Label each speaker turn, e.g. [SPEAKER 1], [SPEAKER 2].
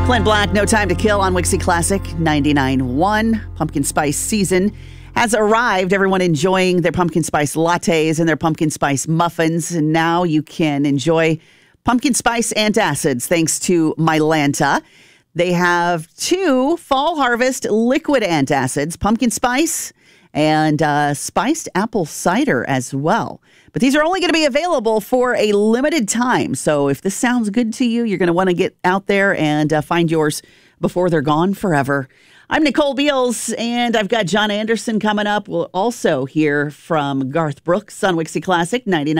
[SPEAKER 1] Clint Black, No Time to Kill on Wixie Classic 99.1. Pumpkin spice season has arrived. Everyone enjoying their pumpkin spice lattes and their pumpkin spice muffins. And now you can enjoy pumpkin spice antacids thanks to Mylanta. They have 2 fall harvest liquid antacids, pumpkin spice and spiced apple cider as well. But these are only going to be available for a limited time. So if this sounds good to you, you're going to want to get out there and find yours before they're gone forever. I'm Nicole Beals, and I've got John Anderson coming up. We'll also hear from Garth Brooks on Wixie Classic 99.